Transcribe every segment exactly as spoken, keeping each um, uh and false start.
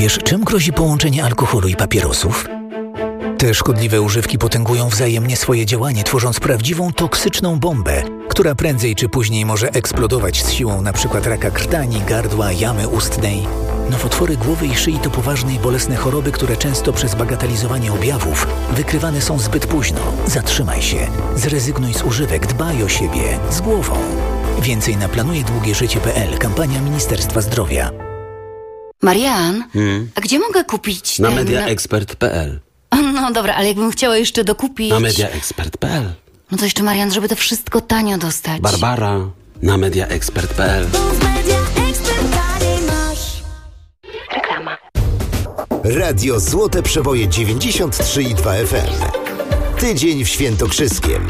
Wiesz, czym grozi połączenie alkoholu i papierosów? Te szkodliwe używki potęgują wzajemnie swoje działanie, tworząc prawdziwą toksyczną bombę, która prędzej czy później może eksplodować z siłą np. raka krtani, gardła, jamy ustnej. Nowotwory głowy i szyi to poważne i bolesne choroby, które często przez bagatelizowanie objawów wykrywane są zbyt późno. Zatrzymaj się, zrezygnuj z używek, dbaj o siebie, z głową. Więcej na planuje długie życie kropka p l, kampania Ministerstwa Zdrowia. Marian, Hmm? a gdzie mogę kupić... Na ten... mediaexpert kropka p l. No dobra, ale jakbym chciała jeszcze dokupić... Na mediaexpert kropka p l. No to jeszcze, Marian, żeby to wszystko tanio dostać. Barbara, na mediaexpert kropka p l. Reklama. Radio Złote Przeboje dziewięćdziesiąt trzy i dwa F M. Tydzień w Świętokrzyskiem.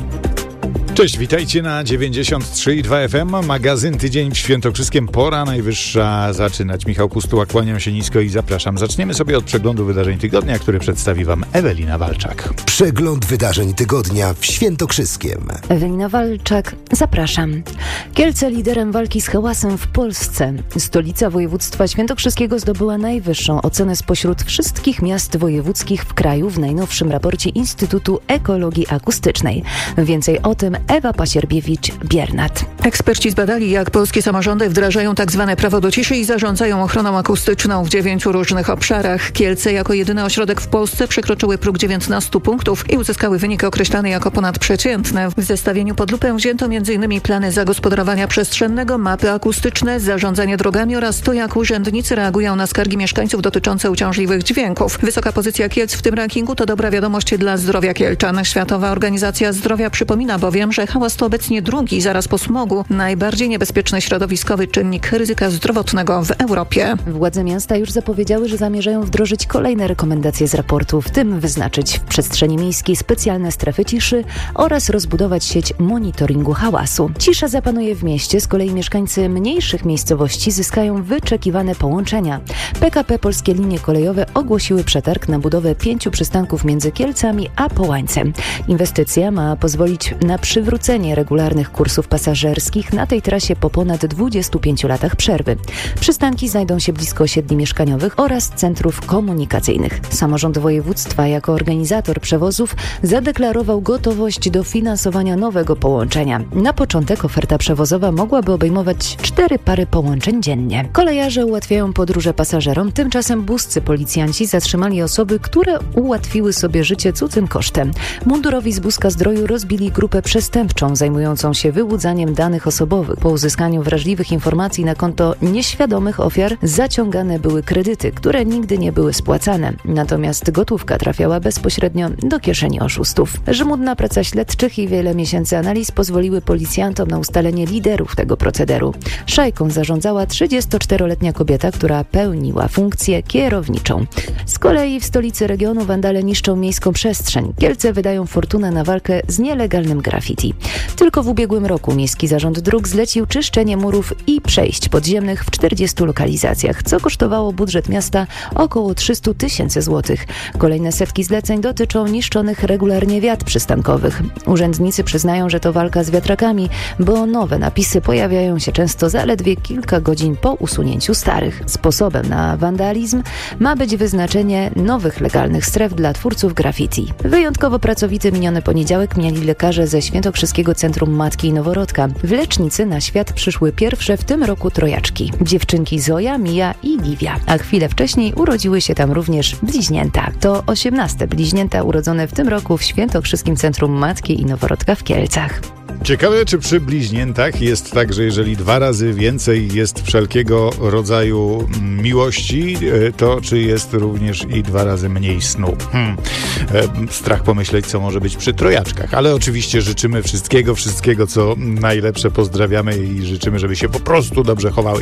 Cześć, witajcie na dziewięćdziesiąt trzy i dwa F M. Magazyn Tydzień w Świętokrzyskiem. Pora najwyższa zaczynać. Michał Pustuła, kłaniam się nisko i zapraszam. Zaczniemy sobie od przeglądu wydarzeń tygodnia, który przedstawi wam Ewelina Walczak. Przegląd wydarzeń tygodnia w Świętokrzyskiem. Ewelina Walczak, zapraszam. Kielce liderem walki z hałasem w Polsce. Stolica województwa świętokrzyskiego zdobyła najwyższą ocenę spośród wszystkich miast wojewódzkich w kraju w najnowszym raporcie Instytutu Ekologii Akustycznej. Więcej o tym Ewa Pasierbiewicz-Biernat. Eksperci zbadali, jak polskie samorządy wdrażają tak zwane prawo do ciszy i zarządzają ochroną akustyczną w dziewięciu różnych obszarach. Kielce jako jedyny ośrodek w Polsce przekroczyły próg dziewiętnastu punktów i uzyskały wynik określany jako ponadprzeciętne. W zestawieniu pod lupę wzięto m.in. plany zagospodarowania przestrzennego, mapy akustyczne, zarządzanie drogami oraz to, jak urzędnicy reagują na skargi mieszkańców dotyczące uciążliwych dźwięków. Wysoka pozycja Kielc w tym rankingu to dobra wiadomość dla zdrowia Kielczan. Światowa Organizacja Zdrowia przypomina bowiem, że hałas to obecnie drugi, zaraz po smogu, najbardziej niebezpieczny środowiskowy czynnik ryzyka zdrowotnego w Europie. Władze miasta już zapowiedziały, że zamierzają wdrożyć kolejne rekomendacje z raportu, w tym wyznaczyć w przestrzeni miejskiej specjalne strefy ciszy oraz rozbudować sieć monitoringu hałasu. Cisza zapanuje w mieście, z kolei mieszkańcy mniejszych miejscowości zyskają wyczekiwane połączenia. P K P Polskie Linie Kolejowe ogłosiły przetarg na budowę pięciu przystanków między Kielcami a Połańcem. Inwestycja ma pozwolić na przywrócenie regularnych kursów pasażerskich na tej trasie po ponad dwudziestu pięciu latach przerwy. Przystanki znajdą się blisko osiedli mieszkaniowych oraz centrów komunikacyjnych. Samorząd województwa jako organizator przewozów zadeklarował gotowość do finansowania nowego połączenia. Na początek oferta przewozowa mogłaby obejmować cztery pary połączeń dziennie. Kolejarze ułatwiają podróże pasażerom, tymczasem buscy policjanci zatrzymali osoby, które ułatwiły sobie życie cudzym kosztem. Mundurowi z Buska Zdroju rozbili grupę przestępczą zajmującą się wyłudzaniem danych osobowych. Po uzyskaniu wrażliwych informacji na konto nieświadomych ofiar zaciągane były kredyty, które nigdy nie były spłacane. Natomiast gotówka trafiała bezpośrednio do kieszeni oszustów. Żmudna praca śledczych i wiele miesięcy analiz pozwoliły policjantom na ustalenie liderów tego procederu. Szajką zarządzała trzydziestoczteroletnia kobieta, która pełniła funkcję kierowniczą. Z kolei w stolicy regionu wandale niszczą miejską przestrzeń. Kielce wydają fortunę na walkę z nielegalnym graffiti. Tylko w ubiegłym roku Miejski Zarząd Dróg zlecił czyszczenie murów i przejść podziemnych w czterdziestu lokalizacjach, co kosztowało budżet miasta około trzysta tysięcy złotych. Kolejne setki zleceń dotyczą niszczonych regularnie wiat przystankowych. Urzędnicy przyznają, że to walka z wiatrakami, bo nowe napisy pojawiają się często zaledwie kilka godzin po usunięciu starych. Sposobem na wandalizm ma być wyznaczenie nowych legalnych stref dla twórców graffiti. Wyjątkowo pracowity miniony poniedziałek mieli lekarze ze Świętokrzyskiego Centrum Matki i Noworodka. W lecznicy na świat przyszły pierwsze w tym roku trojaczki. Dziewczynki Zoja, Mija i Liwia. A chwilę wcześniej urodziły się tam również bliźnięta. To osiemnaste bliźnięta urodzone w tym roku w Świętokrzyskim Centrum Matki i Noworodka w Kielcach. Ciekawe, czy przy bliźniętach jest tak, że jeżeli dwa razy więcej jest wszelkiego rodzaju miłości, to czy jest również i dwa razy mniej snu? Hmm. Strach pomyśleć, co może być przy trojaczkach. Ale oczywiście życzymy wszystkiego, wszystkiego, co najlepsze. Pozdrawiamy i życzymy, żeby się po prostu dobrze chowały.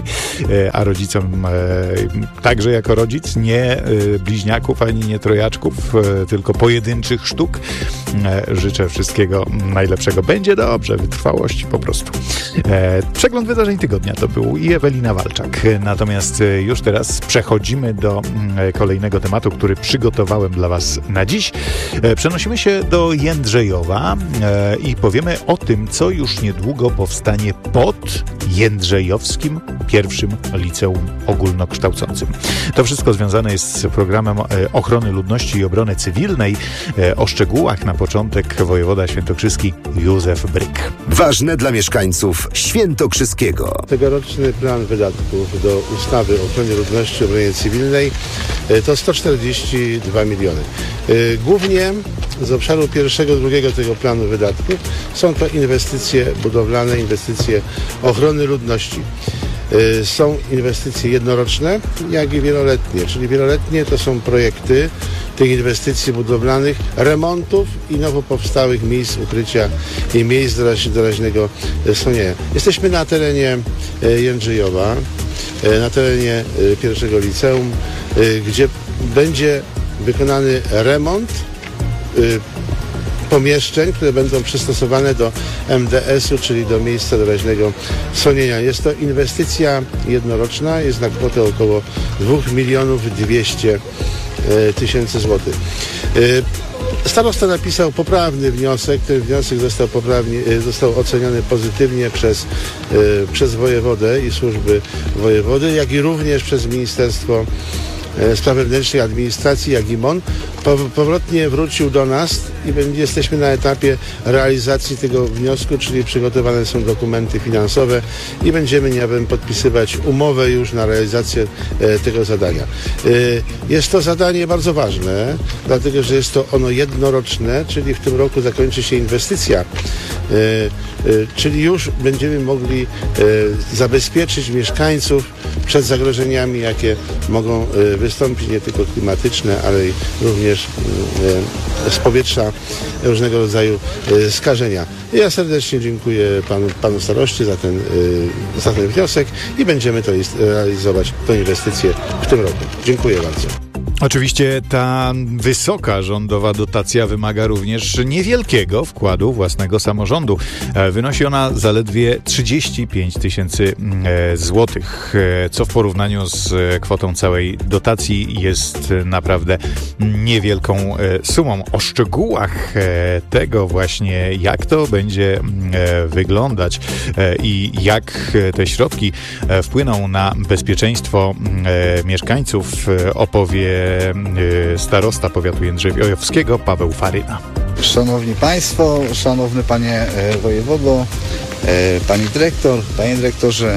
A rodzicom także jako rodzic nie bliźniaków, ani nie trojaczków, tylko pojedynczych sztuk. Życzę wszystkiego najlepszego. Będzie dobrze. dobrze, wytrwałości po prostu. E, przegląd wydarzeń tygodnia to był i Ewelina Walczak. Natomiast e, już teraz przechodzimy do e, kolejnego tematu, który przygotowałem dla Was na dziś. E, przenosimy się do Jędrzejowa e, i powiemy o tym, co już niedługo powstanie pod Jędrzejowskim pierwszym liceum ogólnokształcącym. To wszystko związane jest z programem e, ochrony ludności i obrony cywilnej. E, o szczegółach na początek wojewoda świętokrzyski Józef Bryk. Ważne dla mieszkańców Świętokrzyskiego. Tegoroczny plan wydatków do ustawy o ochronie ludności i obronie cywilnej to sto czterdzieści dwa miliony. Głównie z obszaru pierwszego, drugiego tego planu wydatków są to inwestycje budowlane, inwestycje ochrony ludności. Są inwestycje jednoroczne, jak i wieloletnie, czyli wieloletnie to są projekty tych inwestycji budowlanych, remontów i nowo powstałych miejsc ukrycia i miejsc doraźnego schronienia. Jesteśmy na terenie Jędrzejowa, na terenie pierwszego liceum, gdzie będzie wykonany remont pomieszczeń, które będą przystosowane do M D S-u, czyli do miejsca doraźnego schronienia. Jest to inwestycja jednoroczna, jest na kwotę około dwa miliony dwieście tysięcy złotych. Starosta napisał poprawny wniosek. Ten wniosek został poprawnie, został oceniony pozytywnie przez, przez wojewodę i służby wojewody, jak i również przez Ministerstwo Spraw Wewnętrznych, Administracji, jak i M O N. Powrotnie wrócił do nas i jesteśmy na etapie realizacji tego wniosku, czyli przygotowane są dokumenty finansowe i będziemy niebawem podpisywać umowę już na realizację e, tego zadania. E, jest to zadanie bardzo ważne, dlatego że jest to ono jednoroczne, czyli w tym roku zakończy się inwestycja, e, e, czyli już będziemy mogli e, zabezpieczyć mieszkańców przed zagrożeniami, jakie mogą e, wystąpić, nie tylko klimatyczne, ale i również z powietrza różnego rodzaju skażenia. Ja serdecznie dziękuję panu, panu staroście za ten, za ten wniosek i będziemy to realizować, tę inwestycję w tym roku. Dziękuję bardzo. Oczywiście ta wysoka rządowa dotacja wymaga również niewielkiego wkładu własnego samorządu. Wynosi ona zaledwie trzydzieści pięć tysięcy złotych, co w porównaniu z kwotą całej dotacji jest naprawdę niewielką sumą. O szczegółach tego właśnie, jak to będzie wyglądać i jak te środki wpłyną na bezpieczeństwo mieszkańców, opowie starosta powiatu jędrzejowskiego Paweł Faryna. Szanowni Państwo, szanowny Panie Wojewodo, Pani Dyrektor, Panie Dyrektorze,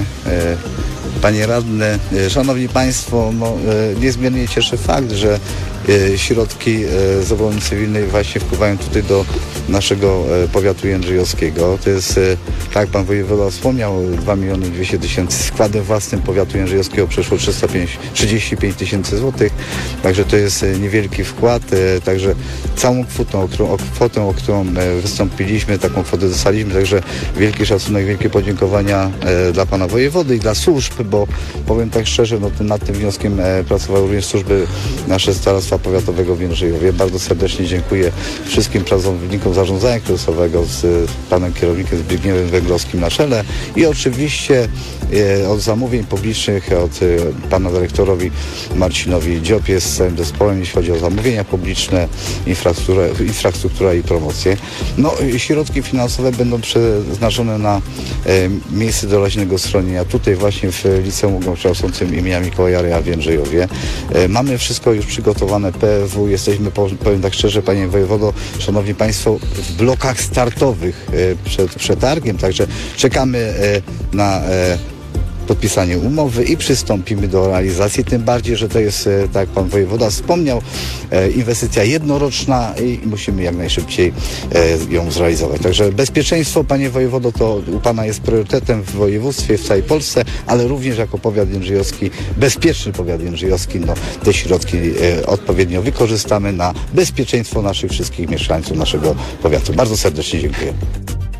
Panie Radny, Szanowni Państwo, no, niezmiernie cieszy fakt, że środki z obrony cywilnej właśnie wpływają tutaj do naszego powiatu jędrzejowskiego. To jest, tak jak Pan Wojewoda wspomniał, dwa miliony dwieście tysięcy. Składem własnym powiatu jędrzejowskiego przeszło trzydzieści pięć tysięcy złotych. Także to jest niewielki wkład. Także całą kwotą, o którą, o kwotę, o którą wystąpiliśmy, taką kwotę dostaliśmy. Także wielki szacunek, wielkie podziękowania dla Pana Wojewody i dla służb, bo powiem tak szczerze, no, nad tym wnioskiem pracowały również służby nasze Starostwa Powiatowego w Jędrzejowie. Bardzo serdecznie dziękuję wszystkim pracownikom zarządzania kryzysowego z panem kierownikiem Zbigniewem Węglowskim na czele i oczywiście e, od zamówień publicznych, od e, pana dyrektorowi Marcinowi Dziopie z całym zespołem, jeśli chodzi o zamówienia publiczne, infrastrukturę, infrastruktura i promocję. No, środki finansowe będą przeznaczone na e, miejsce doraźnego schronienia. Tutaj właśnie w Liceum Ogólnokształcącym imienia Mikołaja Reja w Jędrzejowie. E, mamy wszystko już przygotowane. P F W, jesteśmy, powiem tak szczerze, Panie Wojewodo, Szanowni Państwo, w blokach startowych przed przetargiem, także czekamy na podpisanie umowy i przystąpimy do realizacji, tym bardziej, że to jest, tak jak Pan Wojewoda wspomniał, inwestycja jednoroczna i musimy jak najszybciej ją zrealizować. Także bezpieczeństwo, Panie Wojewodo, to u Pana jest priorytetem w województwie, w całej Polsce, ale również jako powiat jędrzejowski, bezpieczny powiat jędrzejowski, no, te środki odpowiednio wykorzystamy na bezpieczeństwo naszych wszystkich mieszkańców naszego powiatu. Bardzo serdecznie dziękuję.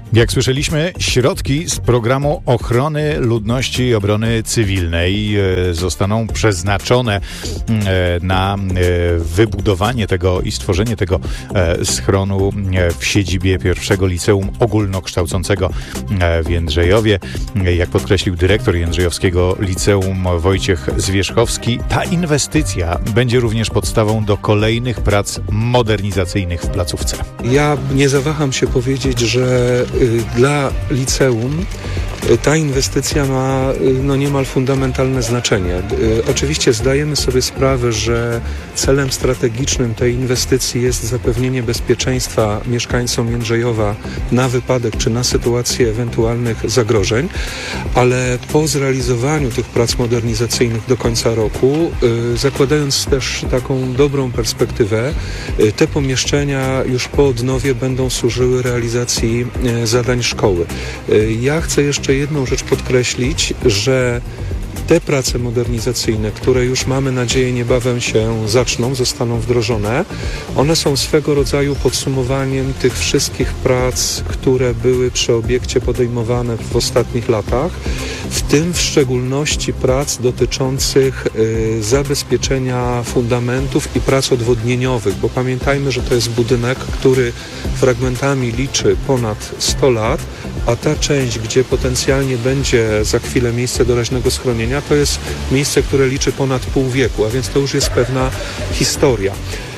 Jak słyszeliśmy, środki z programu ochrony ludności i obrony cywilnej e, zostaną przeznaczone e, na e, wybudowanie tego i stworzenie tego e, schronu e, w siedzibie pierwszego liceum ogólnokształcącego e, w Jędrzejowie. E, jak podkreślił dyrektor Jędrzejowskiego Liceum Wojciech Zwierzchowski, ta inwestycja będzie również podstawą do kolejnych prac modernizacyjnych w placówce. Ja nie zawaham się powiedzieć, że dla liceum ta inwestycja ma no, niemal fundamentalne znaczenie. Oczywiście zdajemy sobie sprawę, że celem strategicznym tej inwestycji jest zapewnienie bezpieczeństwa mieszkańcom Jędrzejowa na wypadek czy na sytuację ewentualnych zagrożeń, ale po zrealizowaniu tych prac modernizacyjnych do końca roku, zakładając też taką dobrą perspektywę, te pomieszczenia już po odnowie będą służyły realizacji zadań szkoły. Ja chcę jeszcze jedną rzecz podkreślić, że te prace modernizacyjne, które już mamy nadzieję niebawem się zaczną, zostaną wdrożone, one są swego rodzaju podsumowaniem tych wszystkich prac, które były przy obiekcie podejmowane w ostatnich latach, w tym w szczególności prac dotyczących y, zabezpieczenia fundamentów i prac odwodnieniowych, bo pamiętajmy, że to jest budynek, który fragmentami liczy ponad sto lat, a ta część, gdzie potencjalnie będzie za chwilę miejsce doraźnego schronienia, to jest miejsce, które liczy ponad pół wieku, a więc to już jest pewna historia.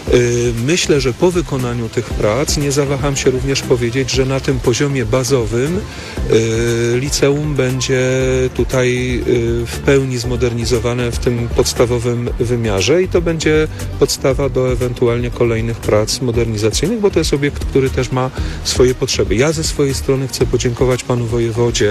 Myślę, że po wykonaniu tych prac nie zawaham się również powiedzieć, że na tym poziomie bazowym liceum będzie tutaj w pełni zmodernizowane w tym podstawowym wymiarze i to będzie podstawa do ewentualnie kolejnych prac modernizacyjnych, bo to jest obiekt, który też ma swoje potrzeby. Ja ze swojej strony chcę podziękować panu wojewodzie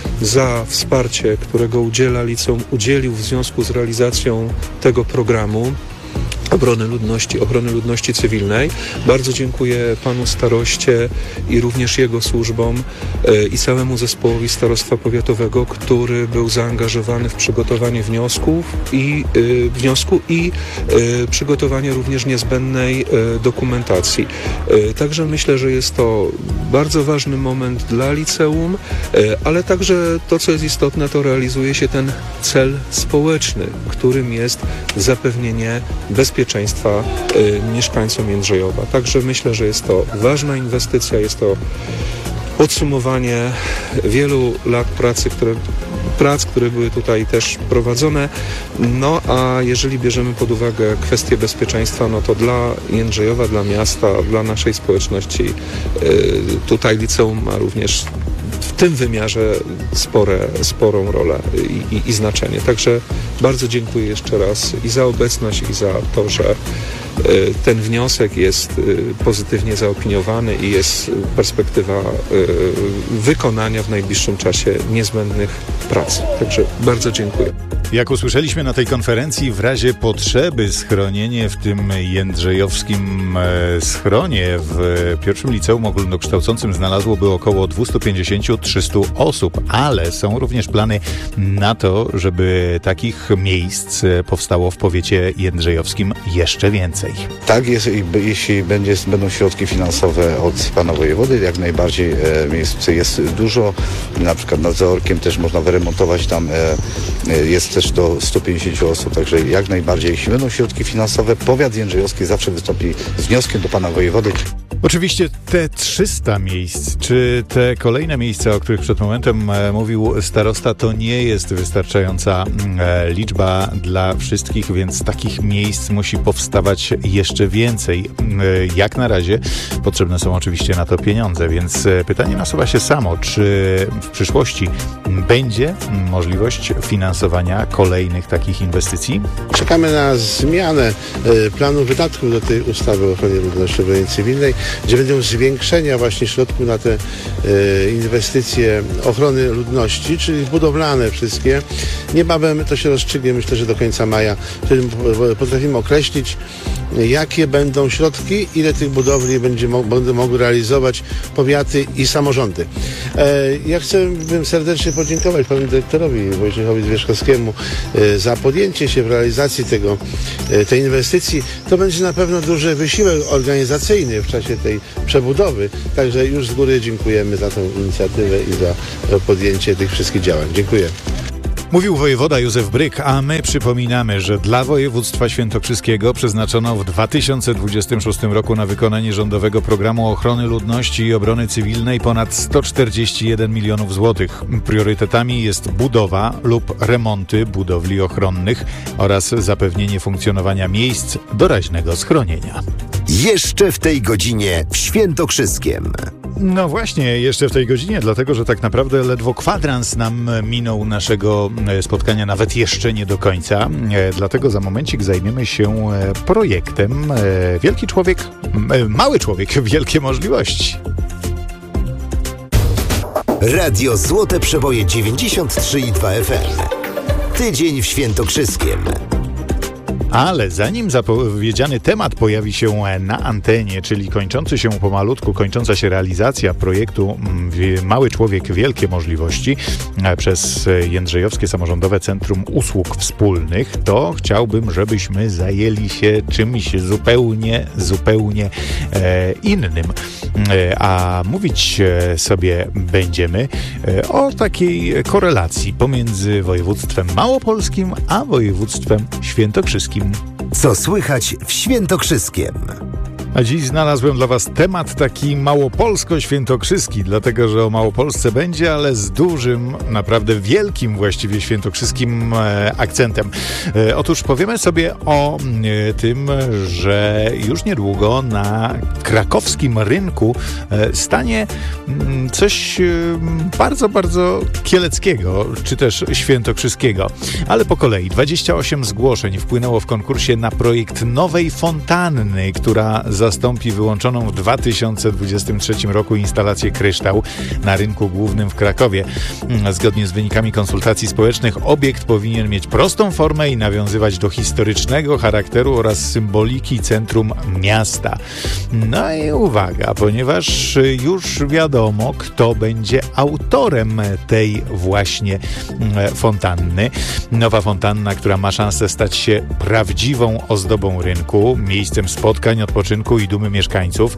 za wsparcie, którego udziela liceum, udzielił w związku z realizacją tego programu Obrony Ludności, Obrony Ludności Cywilnej. Bardzo dziękuję panu staroście i również jego służbom e, i całemu zespołowi starostwa powiatowego, który był zaangażowany w przygotowanie wniosków i e, wniosku i e, przygotowanie również niezbędnej e, dokumentacji. E, także myślę, że jest to bardzo ważny moment dla liceum, e, ale także to, co jest istotne, to realizuje się ten cel społeczny, którym jest zapewnienie bezpieczeństwa bezpieczeństwa y, mieszkańcom Jędrzejowa. Także myślę, że jest to ważna inwestycja, jest to podsumowanie wielu lat pracy, które, prac, które były tutaj też prowadzone. No a jeżeli bierzemy pod uwagę kwestię bezpieczeństwa, no to dla Jędrzejowa, dla miasta, dla naszej społeczności y, tutaj liceum ma również w tym wymiarze spore, sporą rolę i, i, i znaczenie. Także bardzo dziękuję jeszcze raz i za obecność, i za to, że y, ten wniosek jest y, pozytywnie zaopiniowany i jest perspektywa y, wykonania w najbliższym czasie niezbędnych prac. Także bardzo dziękuję. Jak usłyszeliśmy na tej konferencji, w razie potrzeby schronienie w tym jędrzejowskim e, schronie w pierwszym liceum ogólnokształcącym znalazłoby około dwieście pięćdziesiąt do trzystu osób, ale są również plany na to, żeby takich miejsc powstało w powiecie jędrzejowskim jeszcze więcej. Tak, jest, jeśli będzie, będą środki finansowe od pana wojewody, jak najbardziej e, miejsc jest dużo. Na przykład nad Zaorkiem też można wyremontować, tam e, jest też do stu pięćdziesięciu osób, także jak najbardziej, jeśli będą środki finansowe, powiat jędrzejowski zawsze wystąpi z wnioskiem do pana wojewody. Oczywiście te trzysta miejsc, czy te kolejne miejsca, o których przed momentem e, mówił starosta, to nie jest wystarczająca e, liczba dla wszystkich, więc takich miejsc musi powstawać jeszcze więcej. E, jak na razie potrzebne są oczywiście na to pieniądze, więc e, pytanie nasuwa się samo, czy w przyszłości będzie możliwość finansowania kolejnych takich inwestycji? Czekamy na zmianę e, planu wydatków do tej ustawy o ochronie ludności obrony cywilnej, gdzie będą zwiększenia właśnie środków na te e, inwestycje ochrony ludności, czyli budowlane wszystkie. Niebawem to się rozstrzygnie, myślę, że do końca maja, wtedy potrafimy określić, jakie będą środki, ile tych budowli będzie, będą mogły realizować powiaty i samorządy. E, ja chcę bym serdecznie podziękować panu dyrektorowi Wojciechowi Zwierzchowskiemu e, za podjęcie się w realizacji tego, e, tej inwestycji. To będzie na pewno duży wysiłek organizacyjny w czasie tej przebudowy. Także już z góry dziękujemy za tę inicjatywę i za podjęcie tych wszystkich działań. Dziękuję. Mówił wojewoda Józef Bryk, a my przypominamy, że dla województwa świętokrzyskiego przeznaczono w dwa tysiące dwudziestym szóstym roku na wykonanie rządowego programu ochrony ludności i obrony cywilnej ponad sto czterdzieści jeden milionów złotych. Priorytetami jest budowa lub remonty budowli ochronnych oraz zapewnienie funkcjonowania miejsc doraźnego schronienia. Jeszcze w tej godzinie w Świętokrzyskiem. No właśnie, jeszcze w tej godzinie, dlatego że tak naprawdę ledwo kwadrans nam minął naszego spotkania, nawet jeszcze nie do końca. Dlatego za momencik zajmiemy się projektem Wielki Człowiek, Mały Człowiek, Wielkie Możliwości. Radio Złote Przeboje dziewięćdziesiąt trzy i dwa F M. Tydzień w Świętokrzyskiem. Ale zanim zapowiedziany temat pojawi się na antenie, czyli kończący się pomalutku, kończąca się realizacja projektu Mały Człowiek, Wielkie Możliwości przez Jędrzejowskie Samorządowe Centrum Usług Wspólnych, to chciałbym, żebyśmy zajęli się czymś zupełnie, zupełnie e, innym. E, a mówić sobie będziemy e, o takiej korelacji pomiędzy województwem małopolskim a województwem świętokrzyskim. Co słychać w Świętokrzyskiem? A dziś znalazłem dla Was temat taki małopolsko-świętokrzyski, dlatego że o Małopolsce będzie, ale z dużym, naprawdę wielkim właściwie świętokrzyskim e, akcentem. E, otóż powiemy sobie o e, tym, że już niedługo na krakowskim rynku e, stanie m, coś e, bardzo, bardzo kieleckiego, czy też świętokrzyskiego. Ale po kolei dwadzieścia osiem zgłoszeń wpłynęło w konkursie na projekt nowej fontanny, która zastąpi wyłączoną w dwa tysiące dwudziestym trzecim roku instalację Kryształ na rynku głównym w Krakowie. Zgodnie z wynikami konsultacji społecznych obiekt powinien mieć prostą formę i nawiązywać do historycznego charakteru oraz symboliki centrum miasta. No i uwaga, ponieważ już wiadomo, kto będzie autorem tej właśnie fontanny. Nowa fontanna, która ma szansę stać się prawdziwą ozdobą rynku, miejscem spotkań, odpoczynku i dumy mieszkańców.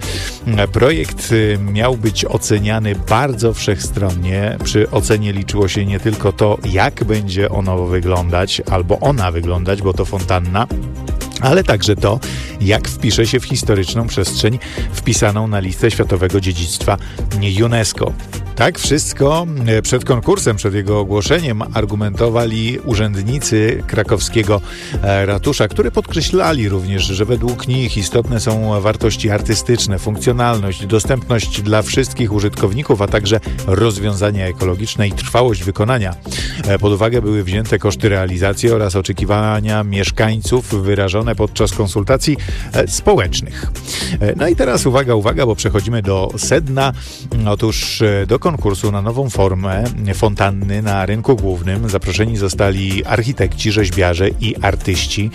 Projekt miał być oceniany bardzo wszechstronnie. Przy ocenie liczyło się nie tylko to, jak będzie ono wyglądać, albo ona wyglądać, bo to fontanna, ale także to, jak wpisze się w historyczną przestrzeń wpisaną na listę Światowego Dziedzictwa UNESCO. Tak wszystko przed konkursem, przed jego ogłoszeniem argumentowali urzędnicy krakowskiego ratusza, które podkreślali również, że według nich istotne są wartości artystyczne, funkcjonalność, dostępność dla wszystkich użytkowników, a także rozwiązania ekologiczne i trwałość wykonania. Pod uwagę były wzięte koszty realizacji oraz oczekiwania mieszkańców wyrażone podczas konsultacji społecznych. No i teraz uwaga, uwaga, bo przechodzimy do sedna. Otóż do konkursu na nową formę fontanny na rynku głównym zaproszeni zostali architekci, rzeźbiarze i artyści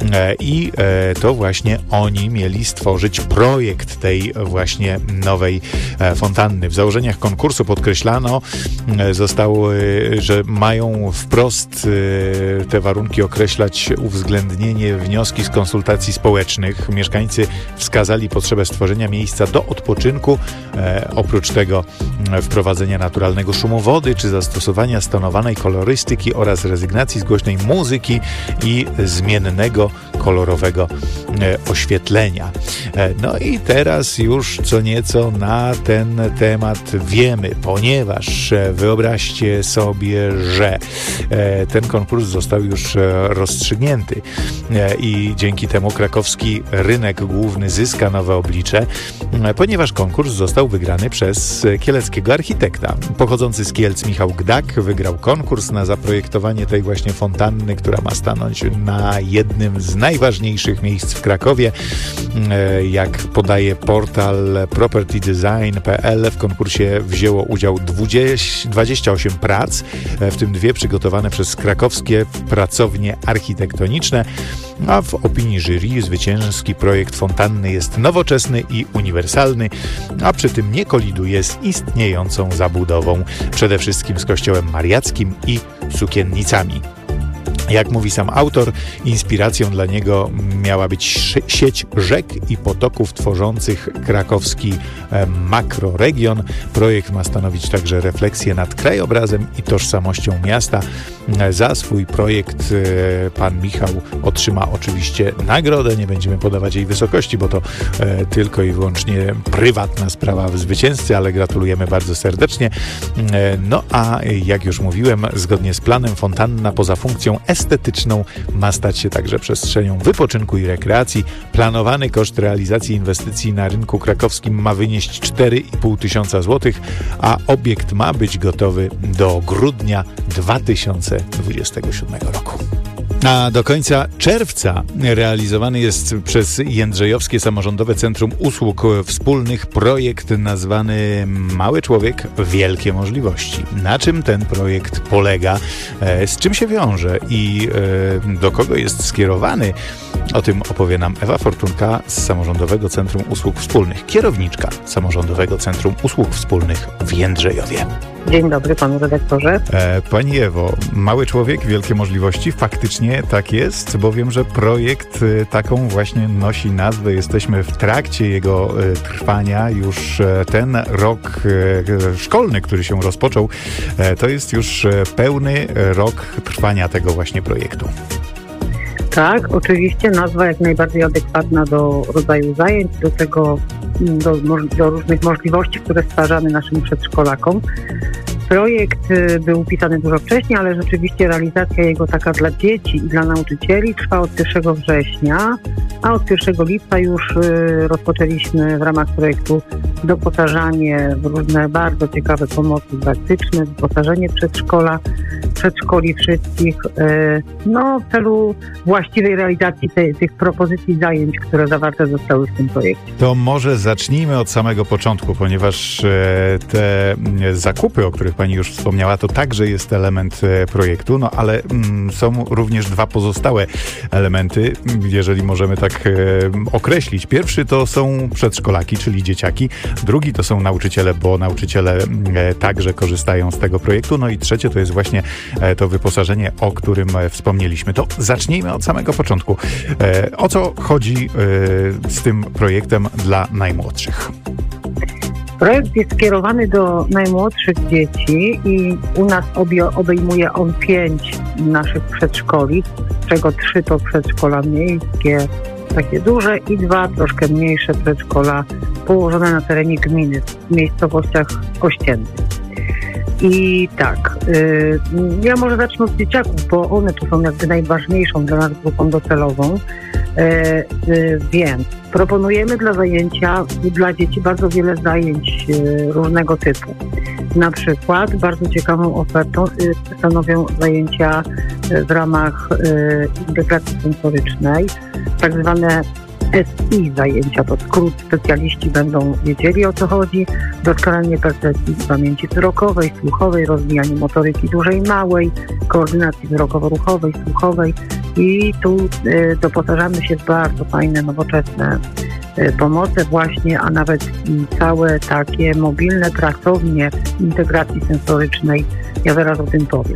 i to właśnie oni mieli stworzyć projekt tej właśnie nowej fontanny. W założeniach konkursu podkreślano zostało, że mają wprost te warunki określać uwzględnienie wnioski z konsultacji społecznych. Mieszkańcy wskazali potrzebę stworzenia miejsca do odpoczynku, oprócz tego wprowadzenia naturalnego szumu wody, czy zastosowania stonowanej kolorystyki oraz rezygnacji z głośnej muzyki i zmiennego, kolorowego oświetlenia. No i teraz już co nieco na ten temat wiemy, ponieważ wyobraźcie sobie, że ten konkurs został już rozstrzygnięty i dzięki temu krakowski rynek główny zyska nowe oblicze, ponieważ konkurs został wygrany przez kieleckiego architekta. Pochodzący z Kielc Michał Gdak wygrał konkurs na zaprojektowanie tej właśnie fontanny, która ma stanąć na jednym z najważniejszych miejsc w Krakowie. Jak podaje portal property design kropka p l, w konkursie wzięło udział dwadzieścia osiem prac, w tym dwie przygotowane przez krakowskie pracownie architektoniczne, a w opinii jury zwycięski projekt fontanny jest nowoczesny i uniwersalny, a przy tym nie koliduje z istniejącą zabudową, przede wszystkim z kościołem mariackim i sukiennicami. Jak mówi sam autor, inspiracją dla niego miała być sieć rzek i potoków tworzących krakowski makroregion. Projekt ma stanowić także refleksję nad krajobrazem i tożsamością miasta. Za swój projekt pan Michał otrzyma oczywiście nagrodę. Nie będziemy podawać jej wysokości, bo to tylko i wyłącznie prywatna sprawa zwycięzcy, ale gratulujemy bardzo serdecznie. No a jak już mówiłem, zgodnie z planem fontanna poza funkcją estetyczną ma stać się także przestrzenią wypoczynku i rekreacji. Planowany koszt realizacji inwestycji na rynku krakowskim ma wynieść cztery i pół tysiąca złotych, a obiekt ma być gotowy do grudnia dwa tysiące dwudziestego siódmego roku. A do końca czerwca realizowany jest przez Jędrzejowskie Samorządowe Centrum Usług Wspólnych projekt nazwany Mały Człowiek, Wielkie Możliwości. Na czym ten projekt polega, z czym się wiąże i do kogo jest skierowany? O tym opowie nam Ewa Fortunka z Samorządowego Centrum Usług Wspólnych, kierowniczka Samorządowego Centrum Usług Wspólnych w Jędrzejowie. Dzień dobry panu redaktorze. E, Pani Ewo, Mały Człowiek, Wielkie Możliwości, faktycznie tak jest, bo wiem, że projekt e, taką właśnie nosi nazwę. Jesteśmy w trakcie jego e, trwania. Już e, ten rok e, szkolny, który się rozpoczął, e, to jest już e, pełny rok trwania tego właśnie projektu. Tak, oczywiście nazwa jak najbardziej adekwatna do rodzaju zajęć, do tego, do, do różnych możliwości, które stwarzamy naszym przedszkolakom. Projekt był pisany dużo wcześniej, ale rzeczywiście realizacja jego taka dla dzieci i dla nauczycieli trwa od pierwszego września, a od pierwszego lipca już rozpoczęliśmy w ramach projektu doposażanie w różne bardzo ciekawe pomocy praktyczne, wyposażenie przedszkola, przedszkoli wszystkich, no w celu właściwej realizacji te, tych propozycji zajęć, które zawarte zostały w tym projekcie. To może zacznijmy od samego początku, ponieważ te zakupy, o których Pani już wspomniała, to także jest element projektu, no ale mm, są również dwa pozostałe elementy, jeżeli możemy tak e, określić. Pierwszy to są przedszkolaki, czyli dzieciaki. Drugi to są nauczyciele, bo nauczyciele e, także korzystają z tego projektu. No i trzecie to jest właśnie e, to wyposażenie, o którym e, wspomnieliśmy. To zacznijmy od samego początku. E, o co chodzi e, z tym projektem dla najmłodszych? Projekt jest skierowany do najmłodszych dzieci i u nas obie, obejmuje on pięć naszych przedszkoli, z czego trzy to przedszkola miejskie, takie duże, i dwa troszkę mniejsze przedszkola położone na terenie gminy, w miejscowościach ościennych. I tak, y, ja może zacznę od dzieciaków, bo one tu są jakby najważniejszą dla nas grupą docelową, y, y, więc proponujemy dla zajęcia, dla dzieci bardzo wiele zajęć y, różnego typu. Na przykład bardzo ciekawą ofertą y, stanowią zajęcia y, w ramach y, integracji sensorycznej, tak zwane S I zajęcia, to skrót, specjaliści będą wiedzieli, o co chodzi. Doskonalenie percepcji pamięci wzrokowej, słuchowej, rozwijanie motoryki dużej i małej, koordynacji wzrokowo-ruchowej, słuchowej i tu y, doposażamy się w bardzo fajne, nowoczesne y, pomoce właśnie, a nawet y, całe takie mobilne pracownie integracji sensorycznej. Ja zaraz o tym powiem.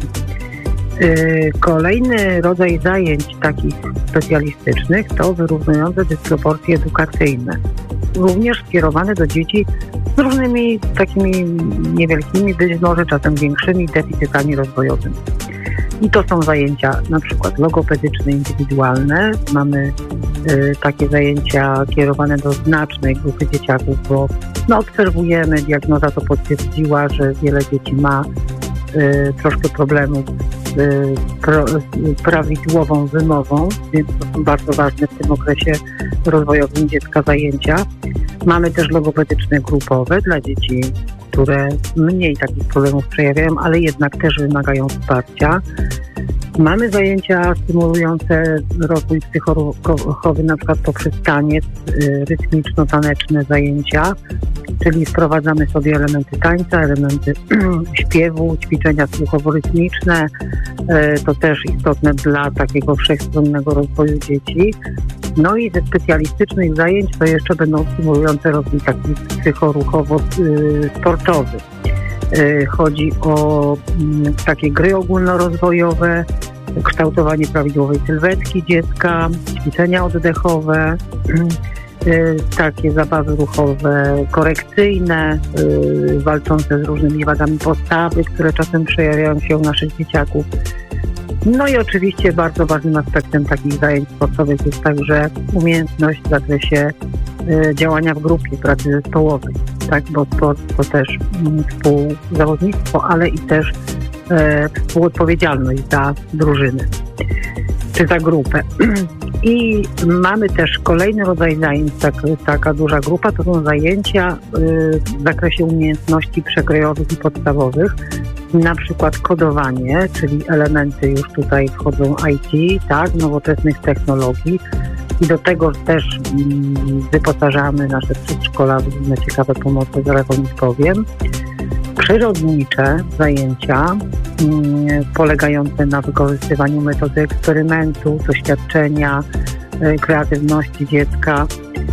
Kolejny rodzaj zajęć takich specjalistycznych to wyrównujące dysproporcje edukacyjne. Również skierowane do dzieci z różnymi takimi niewielkimi, być może czasem większymi deficytami rozwojowymi. I to są zajęcia na przykład logopedyczne, indywidualne. Mamy y, takie zajęcia kierowane do znacznej grupy dzieciaków, bo no, obserwujemy, diagnoza to potwierdziła, że wiele dzieci ma y, troszkę problemów z pro, prawidłową wymową, więc to są bardzo ważne w tym okresie rozwojowym dziecka zajęcia. Mamy też logopedyczne grupowe dla dzieci, które mniej takich problemów przejawiają, ale jednak też wymagają wsparcia. Mamy zajęcia stymulujące rozwój psychoruchowy, na przykład poprzez taniec, rytmiczno-taneczne zajęcia, czyli wprowadzamy sobie elementy tańca, elementy śpiewu, ćwiczenia słuchowo-rytmiczne. To też istotne dla takiego wszechstronnego rozwoju dzieci. No i ze specjalistycznych zajęć to jeszcze będą stymulujące rozwój taki psychoruchowo-sportowy. Chodzi o takie gry ogólnorozwojowe, kształtowanie prawidłowej sylwetki dziecka, ćwiczenia oddechowe, takie zabawy ruchowe korekcyjne, walczące z różnymi wadami postawy, które czasem przejawiają się u naszych dzieciaków. No i oczywiście bardzo ważnym aspektem takich zajęć sportowych jest także umiejętność w zakresie działania w grupie, pracy zespołowej, tak, bo sport to też współzawodnictwo, ale i też e, współodpowiedzialność za drużynę czy za grupę. I mamy też kolejny rodzaj zajęć, tak, taka duża grupa, to są zajęcia y, w zakresie umiejętności przekrojowych i podstawowych, na przykład kodowanie, czyli elementy już tutaj wchodzą I T, tak, nowoczesnych technologii. I do tego też mm, wyposażamy nasze przedszkola w różne ciekawe pomocy, zaraz o nich powiem. Przyrodnicze zajęcia mm, polegające na wykorzystywaniu metody eksperymentu, doświadczenia, y, kreatywności dziecka.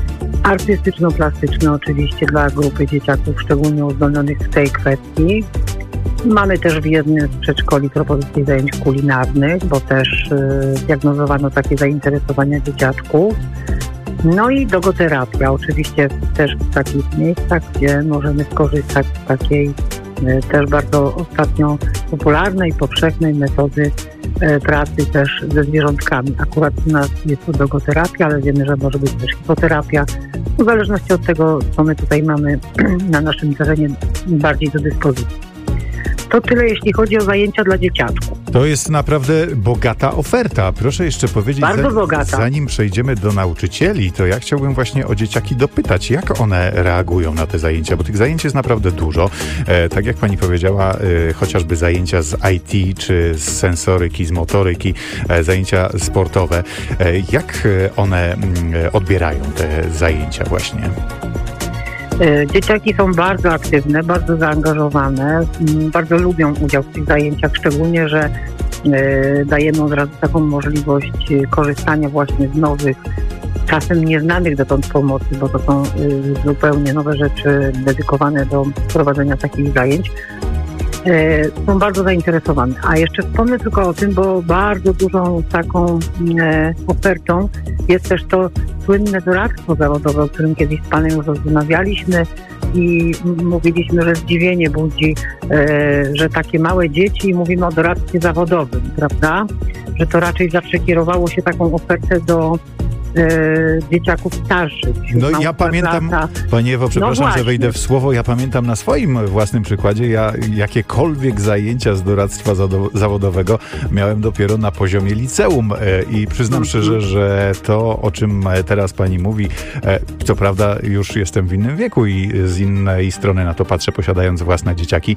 Artystyczno-plastyczne oczywiście dla grupy dzieciaków szczególnie uzdolnionych w tej kwestii. Mamy też w jednym z przedszkoli propozycje zajęć kulinarnych, bo też y, diagnozowano takie zainteresowania dzieciaczków. No i dogoterapia, oczywiście też w takich miejscach, gdzie możemy skorzystać z takiej y, też bardzo ostatnio popularnej, powszechnej metody y, pracy też ze zwierzątkami. Akurat u nas jest to dogoterapia, ale wiemy, że może być też hipoterapia. W zależności od tego, co my tutaj mamy na naszym terenie bardziej do dyspozycji. To tyle, jeśli chodzi o zajęcia dla dzieciaczków. To jest naprawdę bogata oferta. Proszę jeszcze powiedzieć, Bardzo za, bogata. zanim przejdziemy do nauczycieli, to ja chciałbym właśnie o dzieciaki dopytać, jak one reagują na te zajęcia, bo tych zajęć jest naprawdę dużo. E, tak jak pani powiedziała, e, chociażby zajęcia z I T, czy z sensoryki, z motoryki, e, zajęcia sportowe. E, jak one m, odbierają te zajęcia właśnie? Dzieciaki są bardzo aktywne, bardzo zaangażowane, bardzo lubią udział w tych zajęciach, szczególnie, że dajemy od razu taką możliwość korzystania właśnie z nowych, czasem nieznanych dotąd pomocy, bo to są zupełnie nowe rzeczy dedykowane do prowadzenia takich zajęć. Są bardzo zainteresowane. A jeszcze wspomnę tylko o tym, bo bardzo dużą taką e, ofertą jest też to słynne doradztwo zawodowe, o którym kiedyś z panem już rozmawialiśmy i mówiliśmy, że zdziwienie budzi, e, że takie małe dzieci, i mówimy o doradztwie zawodowym, prawda? Że to raczej zawsze kierowało się taką ofertę do E, dzieciaków starszych. No ja pamiętam, lata. Pani Ewo, przepraszam, no że wejdę w słowo, ja pamiętam na swoim własnym przykładzie, ja jakiekolwiek zajęcia z doradztwa zawodowego miałem dopiero na poziomie liceum e, i przyznam mm-hmm. szczerze, że to, o czym teraz Pani mówi, e, co prawda już jestem w innym wieku i z innej strony na to patrzę, posiadając własne dzieciaki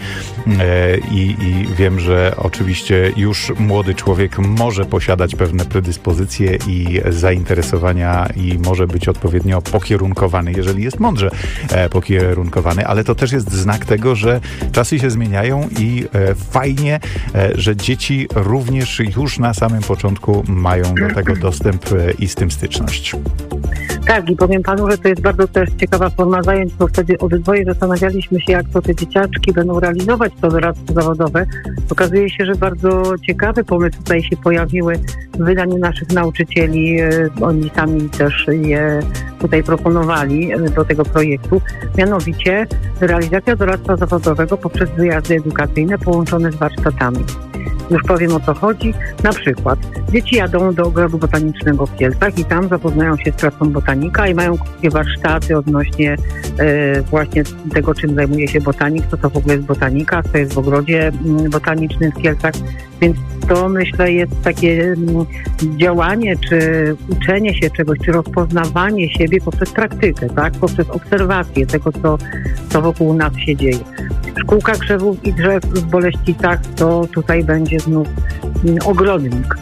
e, i, i wiem, że oczywiście już młody człowiek może posiadać pewne predyspozycje i zainteresowania i może być odpowiednio pokierunkowany, jeżeli jest mądrze e, pokierunkowany, ale to też jest znak tego, że czasy się zmieniają i e, fajnie, e, że dzieci również już na samym początku mają do tego dostęp e, i z tym styczność. Tak, i powiem panu, że to jest bardzo też ciekawa forma zajęć, bo wtedy obydwoje zastanawialiśmy się, jak to te dzieciaczki będą realizować to doradztwo zawodowe. Okazuje się, że bardzo ciekawe pomysły tutaj się pojawiły w wydaniu naszych nauczycieli. Oni sami też je tutaj proponowali do tego projektu. Mianowicie realizacja doradztwa zawodowego poprzez wyjazdy edukacyjne połączone z warsztatami. Już powiem, o co chodzi. Na przykład dzieci jadą do Ogrodu Botanicznego w Kielcach i tam zapoznają się z pracą botanika i mają krótkie warsztaty odnośnie e, właśnie tego, czym zajmuje się botanik, co to w ogóle jest botanika, co jest w Ogrodzie Botanicznym w Kielcach. Więc to, myślę, jest takie działanie, czy uczenie się czegoś, czy rozpoznawanie siebie poprzez praktykę, tak? Poprzez obserwację tego, co, co wokół nas się dzieje. Szkółka krzewów i drzew w Boleścicach, to tutaj będzie znów ogrodnik.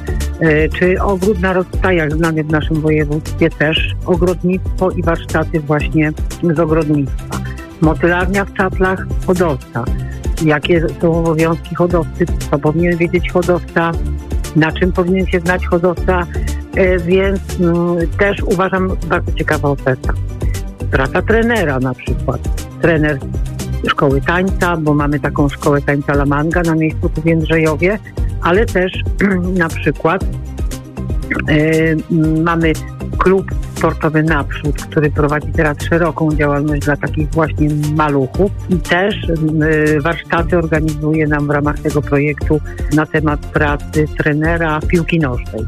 Czy ogród na rozstajach znany w naszym województwie też, ogrodnictwo i warsztaty właśnie z ogrodnictwa. Motylarnia w Czaplach, hodowca. Jakie są obowiązki hodowcy, co powinien wiedzieć hodowca, na czym powinien się znać hodowca, więc też uważam bardzo ciekawa oferta. Praca trenera na przykład. Trener szkoły tańca, bo mamy taką szkołę tańca La Manga na miejscu tu w Jędrzejowie. ale też na przykład y, mamy klub sportowy Naprzód, który prowadzi teraz szeroką działalność dla takich właśnie maluchów i też y, warsztaty organizuje nam w ramach tego projektu na temat pracy trenera piłki nożnej.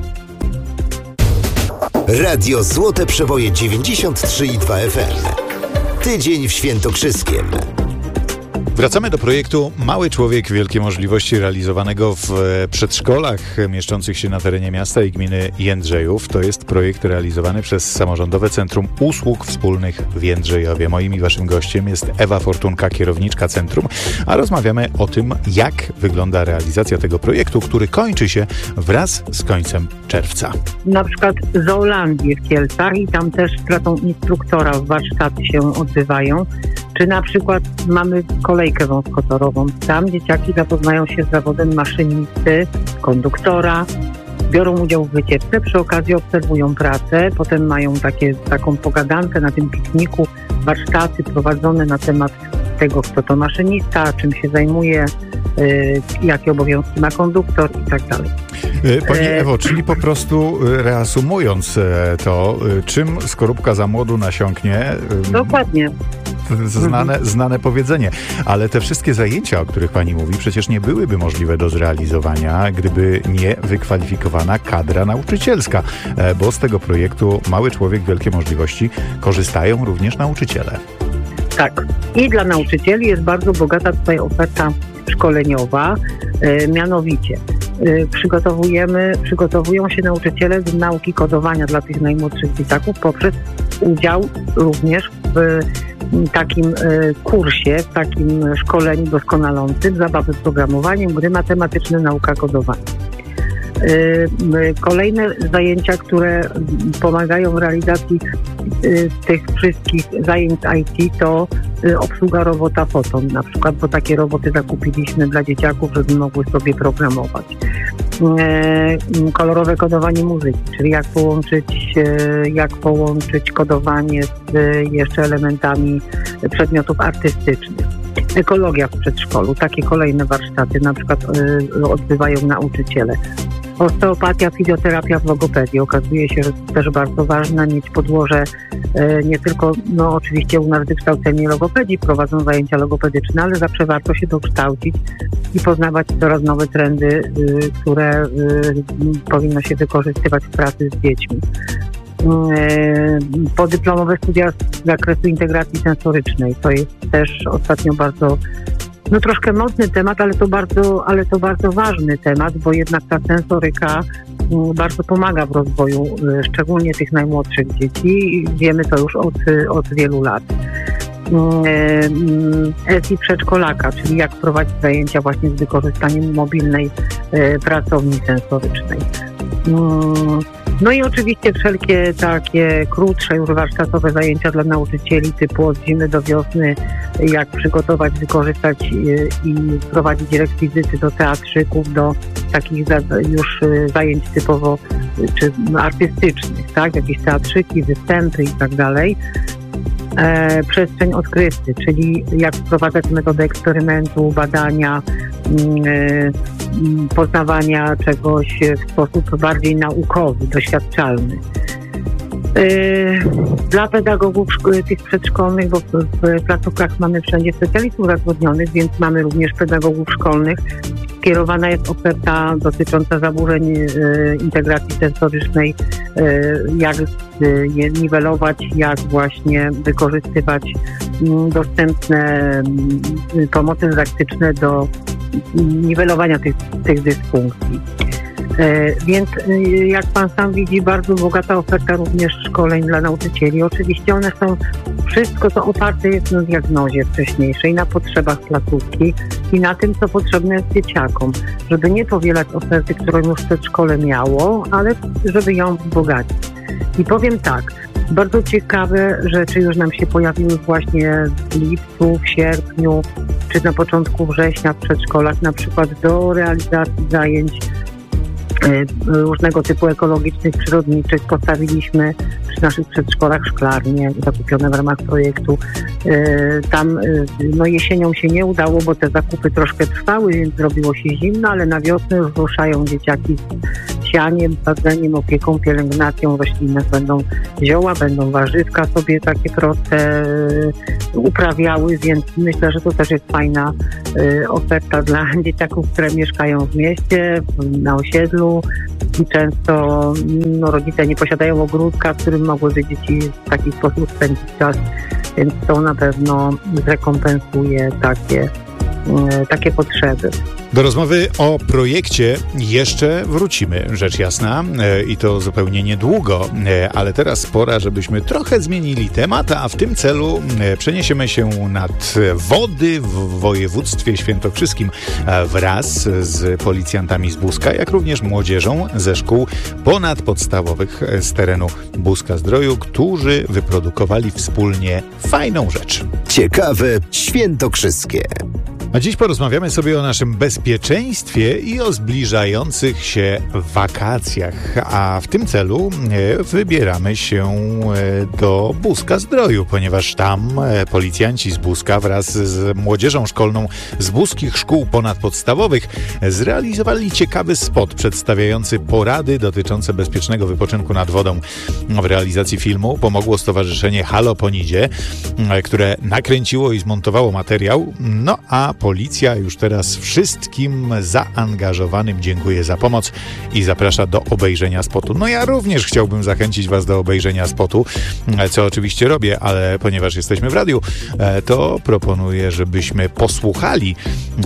Radio Złote Przeboje dziewięćdziesiąt trzy i dwa F M. Tydzień w Świętokrzyskiem. Wracamy do projektu Mały Człowiek, Wielkie Możliwości, realizowanego w przedszkolach mieszczących się na terenie miasta i gminy Jędrzejów. To jest projekt realizowany przez Samorządowe Centrum Usług Wspólnych w Jędrzejowie. Moim i waszym gościem jest Ewa Fortunka, kierowniczka centrum, a rozmawiamy o tym, jak wygląda realizacja tego projektu, który kończy się wraz z końcem czerwca. Na przykład Zoolandię w Kielcach i tam też pracą instruktora warsztaty się odbywają. Czy na przykład mamy kolejkę wąskotorową. Tam dzieciaki zapoznają się z zawodem maszynisty, konduktora, biorą udział w wycieczce, przy okazji obserwują pracę, potem mają takie, taką pogadankę na tym pikniku, warsztaty prowadzone na temat tego, kto to maszynista, czym się zajmuje, yy, jakie obowiązki ma konduktor i tak dalej. Pani Ewo, czyli po prostu reasumując to, czym skorupka za młodu nasiąknie... Dokładnie. Znane, znane powiedzenie, ale te wszystkie zajęcia, o których pani mówi, przecież nie byłyby możliwe do zrealizowania, gdyby nie wykwalifikowana kadra nauczycielska, bo z tego projektu Mały Człowiek, Wielkie Możliwości korzystają również nauczyciele. Tak. I dla nauczycieli jest bardzo bogata tutaj oferta szkoleniowa, e, mianowicie e, przygotowujemy, przygotowują się nauczyciele do nauki kodowania dla tych najmłodszych dzieciaków poprzez udział również w takim y, kursie, w takim szkoleniu doskonalącym, zabawy z programowaniem, gry matematyczne, nauka kodowania. Y, y, kolejne zajęcia, które pomagają w realizacji y, tych wszystkich zajęć I T, to y, obsługa robota Foton, na przykład, bo takie roboty zakupiliśmy dla dzieciaków, żeby mogły sobie programować. Y, kolorowe kodowanie muzyki, czyli jak połączyć, y, jak połączyć kodowanie z y, jeszcze elementami przedmiotów artystycznych. Ekologia w przedszkolu, takie kolejne warsztaty na przykład y, odbywają nauczyciele. Osteopatia, fizjoterapia w logopedii. Okazuje się, że to też bardzo ważne, mieć podłoże e, nie tylko, no oczywiście u nas wykształceni logopedzi prowadzą zajęcia logopedyczne, ale zawsze warto się dokształcić i poznawać coraz nowe trendy, y, które y, powinno się wykorzystywać w pracy z dziećmi. Y, podyplomowe studia z zakresu integracji sensorycznej. To jest też ostatnio bardzo No troszkę mocny temat, ale to bardzo, ale to bardzo ważny temat, bo jednak ta sensoryka bardzo pomaga w rozwoju, szczególnie tych najmłodszych dzieci. Wiemy to już od, od wielu lat. S I przedszkolaka, czyli jak prowadzić zajęcia właśnie z wykorzystaniem mobilnej pracowni sensorycznej. No i oczywiście wszelkie takie krótsze już warsztatowe zajęcia dla nauczycieli typu od zimy do wiosny, jak przygotować, wykorzystać i prowadzić rekwizyty do teatrzyków, do takich już zajęć typowo czy artystycznych, tak? Jakieś teatrzyki, występy i tak dalej. E, przestrzeń odkrywcy, czyli jak wprowadzać metodę eksperymentu, badania, e, poznawania czegoś w sposób bardziej naukowy, doświadczalny. E, dla pedagogów tych przedszkolnych, bo w placówkach mamy wszędzie specjalistów zatrudnionych, więc mamy również pedagogów szkolnych. Kierowana jest oferta dotycząca zaburzeń e, integracji sensorycznej, e, jak je niwelować, jak właśnie wykorzystywać m, dostępne m, pomoce dydaktyczne do niwelowania tych, tych dysfunkcji. E, więc e, jak pan sam widzi, bardzo bogata oferta również szkoleń dla nauczycieli. Oczywiście one są, wszystko to oparte jest na diagnozie wcześniejszej, na potrzebach placówki i na tym, co potrzebne jest dzieciakom, żeby nie powielać oferty, którą już w przedszkole miało, ale żeby ją wzbogacić. I powiem tak, bardzo ciekawe rzeczy już nam się pojawiły właśnie w lipcu, w sierpniu, czy na początku września w przedszkolach, na przykład do realizacji zajęć różnego typu ekologicznych, przyrodniczych. Postawiliśmy przy naszych przedszkolach szklarnie zakupione w ramach projektu. Tam no jesienią się nie udało, bo te zakupy troszkę trwały, więc zrobiło się zimno, ale na wiosnę już ruszają dzieciaki z sianiem, sadzeniem, opieką, pielęgnacją roślinnych. Będą zioła, będą warzywka sobie takie proste uprawiały, więc myślę, że to też jest fajna oferta dla dzieciaków, które mieszkają w mieście, na osiedlu i często no, rodzice nie posiadają ogródka, w którym mogłyby dzieci w taki sposób spędzić czas, więc to na pewno zrekompensuje takie, takie potrzeby. Do rozmowy o projekcie jeszcze wrócimy, rzecz jasna, i to zupełnie niedługo, ale teraz pora, żebyśmy trochę zmienili temat, a w tym celu przeniesiemy się nad wody w województwie świętokrzyskim wraz z policjantami z Buska, jak również młodzieżą ze szkół ponadpodstawowych z terenu Buska-Zdroju, którzy wyprodukowali wspólnie fajną rzecz. Ciekawe świętokrzyskie. A dziś porozmawiamy sobie o naszym bezpieczeństwie i o zbliżających się wakacjach. A w tym celu wybieramy się do Buska-Zdroju, ponieważ tam policjanci z Buska wraz z młodzieżą szkolną z buskich szkół ponadpodstawowych zrealizowali ciekawy spot przedstawiający porady dotyczące bezpiecznego wypoczynku nad wodą. W realizacji filmu pomogło Stowarzyszenie Halo Ponidzie, które nakręciło i zmontowało materiał. No a policja już teraz wszystkim zaangażowanym dziękuję za pomoc i zaprasza do obejrzenia spotu. No ja również chciałbym zachęcić Was do obejrzenia spotu, co oczywiście robię, ale ponieważ jesteśmy w radiu, to proponuję, żebyśmy posłuchali,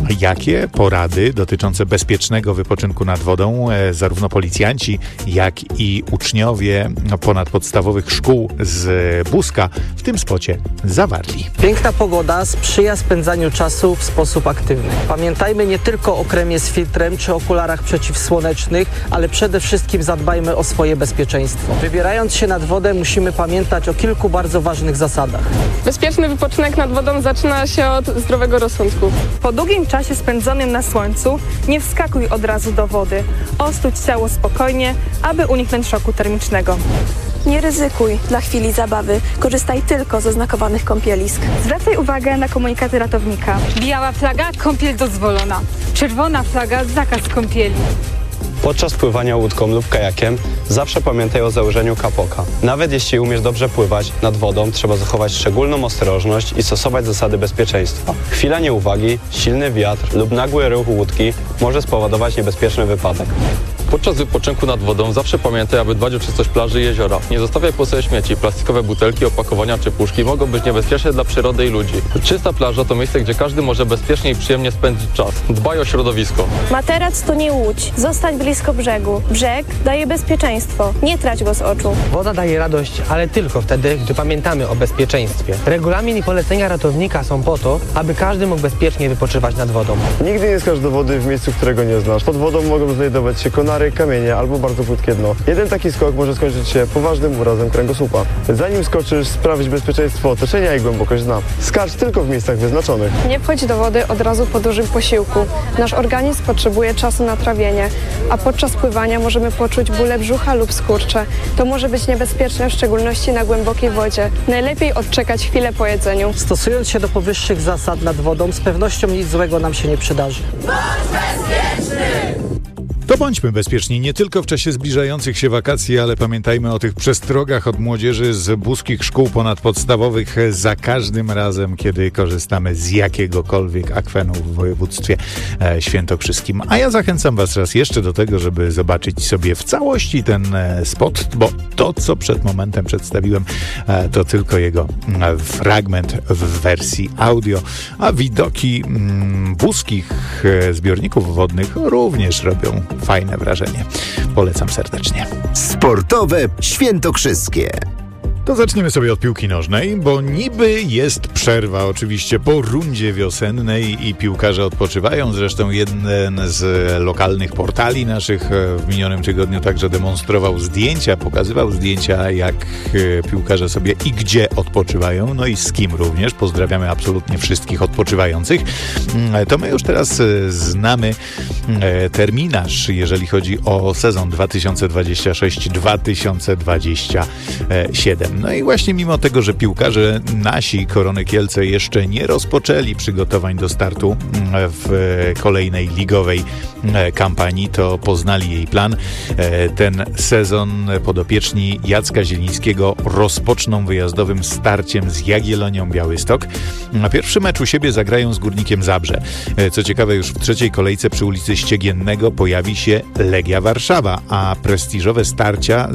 jakie porady dotyczące bezpiecznego wypoczynku nad wodą zarówno policjanci, jak i uczniowie ponadpodstawowych szkół z Buska w tym spocie zawarli. Piękna pogoda sprzyja spędzaniu czasu w sposób aktywny. Pamiętajmy nie tylko o kremie z filtrem czy okularach przeciwsłonecznych, ale przede wszystkim zadbajmy o swoje bezpieczeństwo. Wybierając się nad wodę musimy pamiętać o kilku bardzo ważnych zasadach. Bezpieczny wypoczynek nad wodą zaczyna się od zdrowego rozsądku. Po długim czasie spędzonym na słońcu nie wskakuj od razu do wody. Ostudź ciało spokojnie, aby uniknąć szoku termicznego. Nie ryzykuj dla chwili zabawy. Korzystaj tylko z oznakowanych kąpielisk. Zwracaj uwagę na komunikaty ratownika. Biała flaga, kąpiel dozwolona. Czerwona flaga, zakaz kąpieli. Podczas pływania łódką lub kajakiem zawsze pamiętaj o założeniu kapoka. Nawet jeśli umiesz dobrze pływać, nad wodą trzeba zachować szczególną ostrożność i stosować zasady bezpieczeństwa. Chwila nieuwagi, silny wiatr lub nagły ruch łódki może spowodować niebezpieczny wypadek. Podczas wypoczynku nad wodą zawsze pamiętaj, aby dbać o czystość plaży i jeziora. Nie zostawiaj po sobie śmieci. Plastikowe butelki, opakowania czy puszki mogą być niebezpieczne dla przyrody i ludzi. Czysta plaża to miejsce, gdzie każdy może bezpiecznie i przyjemnie spędzić czas. Dbaj o środowisko. Materac to nie łódź. Zostań blisko brzegu. Brzeg daje bezpieczeństwo. Nie trać go z oczu. Woda daje radość, ale tylko wtedy, gdy pamiętamy o bezpieczeństwie. Regulamin i polecenia ratownika są po to, aby każdy mógł bezpiecznie wypoczywać nad wodą. Nigdy nie skacz do wody w miejscu, którego nie znasz. Pod wodą mogą znajdować się konary, kamienie albo bardzo płytkie dno. Jeden taki skok może skończyć się poważnym urazem kręgosłupa. Zanim skoczysz, sprawdź bezpieczeństwo otoczenia i głębokość dna. Skacz tylko w miejscach wyznaczonych. Nie wchodź do wody od razu po dużym posiłku. Nasz organizm potrzebuje czasu na trawienie, a podczas pływania możemy poczuć bóle brzucha lub skurcze. To może być niebezpieczne, w szczególności na głębokiej wodzie. Najlepiej odczekać chwilę po jedzeniu. Stosując się do powyższych zasad nad wodą, z pewnością nic złego nam się nie przydarzy. Bądź bezpieczny! To bądźmy bezpieczni nie tylko w czasie zbliżających się wakacji, ale pamiętajmy o tych przestrogach od młodzieży z buskich szkół ponadpodstawowych za każdym razem, kiedy korzystamy z jakiegokolwiek akwenu w województwie świętokrzyskim. A ja zachęcam Was raz jeszcze do tego, żeby zobaczyć sobie w całości ten spot, bo to, co przed momentem przedstawiłem, to tylko jego fragment w wersji audio, a widoki buskich zbiorników wodnych również robią fajne wrażenie. Polecam serdecznie. Sportowe świętokrzyskie. To zaczniemy sobie od piłki nożnej, bo niby jest przerwa oczywiście po rundzie wiosennej i piłkarze odpoczywają. Zresztą jeden z lokalnych portali naszych w minionym tygodniu także demonstrował zdjęcia, pokazywał zdjęcia, jak piłkarze sobie i gdzie odpoczywają, no i z kim również. Pozdrawiamy absolutnie wszystkich odpoczywających. To my już teraz znamy terminarz, jeżeli chodzi o sezon dwa tysiące dwudziesty szósty dwa tysiące dwudziesty siódmy. No i właśnie mimo tego, że piłkarze nasi Korony Kielce jeszcze nie rozpoczęli przygotowań do startu w kolejnej ligowej kampanii, to poznali jej plan. Ten sezon podopieczni Jacka Zielińskiego rozpoczną wyjazdowym starciem z Jagiellonią Białystok. Na pierwszy mecz u siebie zagrają z Górnikiem Zabrze. Co ciekawe, już w trzeciej kolejce przy ulicy Ściegiennego pojawi się Legia Warszawa, a prestiżowe starcia